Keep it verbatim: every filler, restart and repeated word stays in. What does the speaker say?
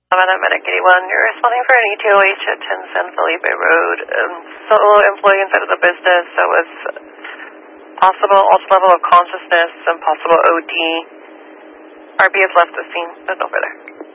Savannah Medic eighty-one, you're responding for an E T O H at ten San Felipe Road. Um, solo employee inside of the business that was possible altered level of consciousness and possible O D. R B has left the scene. That's over there.